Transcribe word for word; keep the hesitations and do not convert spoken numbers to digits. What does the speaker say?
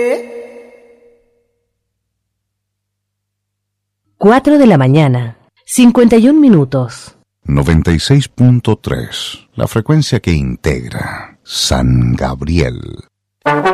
Cuatro de la mañana, cincuenta y un minutos. noventa y seis punto tres, la frecuencia que integra San Gabriel.